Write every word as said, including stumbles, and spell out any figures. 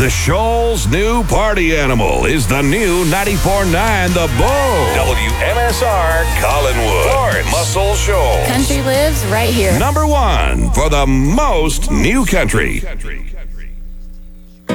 The Shoal's new party animal is the new ninety-four point nine The Bull. W M S R Collinwood. Florence. Muscle Shoals. Country lives right here. Number one for the most new country.